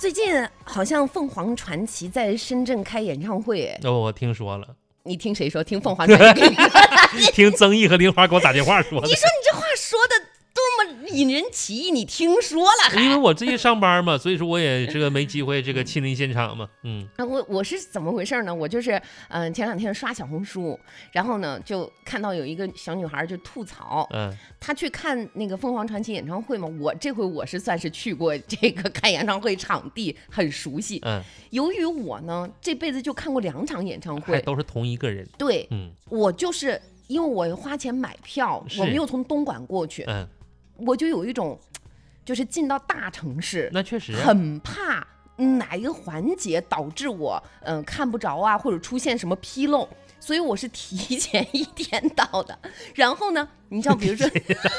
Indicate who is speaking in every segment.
Speaker 1: 最近好像凤凰传奇在深圳开演唱会，
Speaker 2: 我听说了。
Speaker 1: 你听谁说？听凤凰传奇给你说？
Speaker 2: 听曾毅和玲花给我打电话说的。
Speaker 1: 你说你这话说的多么引人起义，你听说了还？
Speaker 2: 因为我最近上班嘛，所以说我也这个没机会这个亲临现场嘛。
Speaker 1: 我是怎么回事呢？我就是前两天刷小红书，然后呢就看到有一个小女孩就吐槽，她去看那个凤凰传奇演唱会嘛。这回我是算是去过这个看演唱会场地，很熟悉。由于我呢这辈子就看过2场演唱会，
Speaker 2: 还都是同一个人。
Speaker 1: 对，我就是因为我花钱买票，我们又从东莞过去，我就有一种就是进到大城市，
Speaker 2: 那确实
Speaker 1: 很怕哪一个环节导致我看不着啊，或者出现什么纰漏，所以我是提前1天到的。然后呢，你知道，比如说，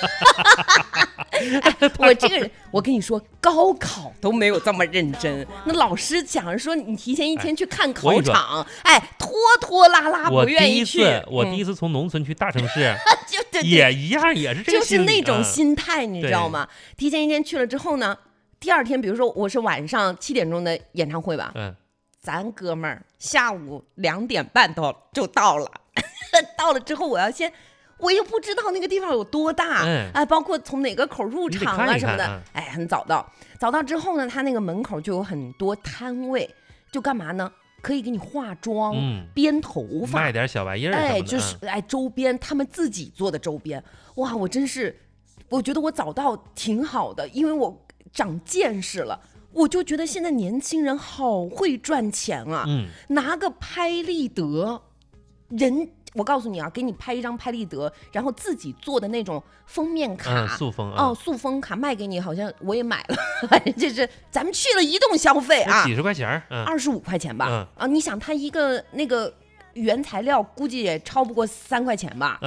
Speaker 1: 我这个人，我跟你说，高考都没有这么认真。那老师讲说，你提前1天去看考场，拖拖拉拉不愿意去。
Speaker 2: 我第一次从农村去大城市，
Speaker 1: 对
Speaker 2: 也一样，也是这个
Speaker 1: 就是那种心态，你知道吗？提前1天去了之后呢，第2天，比如说我是晚上7点钟的演唱会吧，咱哥们儿下午2点半就到了，到了之后我又不知道那个地方有多大，包括从哪个口入场啊什么的，很早到之后呢，他那个门口就有很多摊位，就干嘛呢？可以给你化妆，编头发，
Speaker 2: 卖点小玩意儿，
Speaker 1: 就是周边，他们自己做的周边。哇，我觉得我早到挺好的，因为我长见识了。我就觉得现在年轻人好会赚钱啊，拿个拍立得，我告诉你啊，给你拍一张拍立得，然后自己做的那种封面卡，
Speaker 2: 塑封
Speaker 1: 塑封卡卖给你，好像我也买了，反正就是咱们去了移动消费啊，
Speaker 2: 几十块钱
Speaker 1: ，25块钱吧，你想它一个那个原材料估计也超不过3块钱吧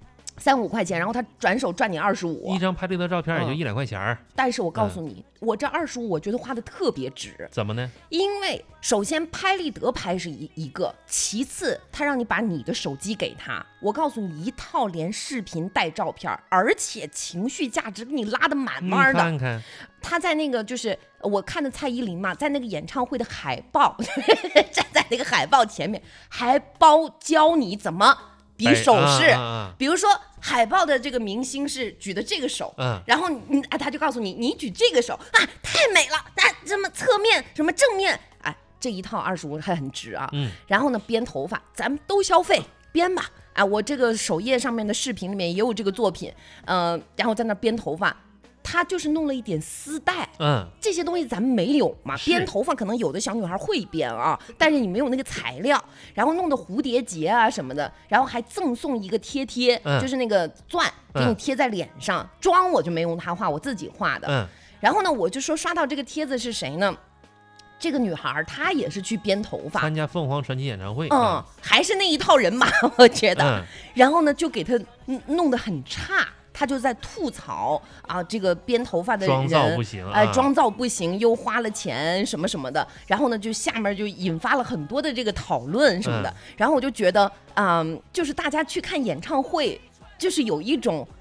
Speaker 1: ，3、5块钱，然后他转手赚你25，
Speaker 2: 一张拍立得照片也就1、2块钱。
Speaker 1: 但是我告诉你，我这25我觉得花的特别值。
Speaker 2: 怎么呢？
Speaker 1: 因为首先拍立得拍是一个，其次他让你把你的手机给他，我告诉你，一套连视频带照片，而且情绪价值给你拉得满满的。
Speaker 2: 你看看
Speaker 1: 他在那个就是我看的蔡依林嘛，在那个演唱会的海报站在那个海报前面，还教你怎么比手势，比如说海报的这个明星是举的这个手，然后他就告诉你，你举这个手啊，太美了，什么侧面什么正面，这一套25还很值啊。然后呢，编头发咱们都消费，编吧，我这个首页上面的视频里面也有这个作品，然后在那编头发。他就是弄了一点丝带，这些东西咱们没有嘛。编头发可能有的小女孩会编啊，但是你没有那个材料，然后弄的蝴蝶结啊什么的，然后还赠送一个贴，就是那个钻给你贴在脸上。妆我就没用他画，我自己画的。然后呢，我就说刷到这个帖子是谁呢？这个女孩她也是去编头发，
Speaker 2: 参加凤凰传奇演唱会，
Speaker 1: 还是那一套人马，我觉得。然后呢，就给她弄得很差。他就在吐槽这个编头发的人
Speaker 2: 妆造不行，
Speaker 1: 妆造不行，又花了钱什么什么的。然后呢，就下面就引发了很多的这个讨论什么的。然后我就觉得，就是大家去看演唱会，就是有一种